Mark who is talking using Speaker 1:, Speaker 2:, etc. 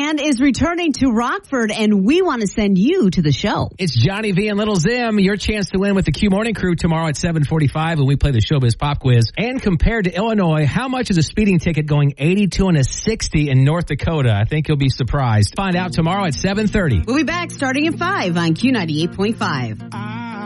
Speaker 1: Band is returning to Rockford, and we want to send you to the show.
Speaker 2: It's Johnny V and Little Zim. Your chance to win with the Q Morning Crew tomorrow at 7:45 when we play the Showbiz Pop Quiz. And compared to Illinois, how much is a speeding ticket going 82 and a 60 in North Dakota? I think you'll be surprised. Find out tomorrow at 7:30.
Speaker 1: We'll be back starting at 5 on Q98.5.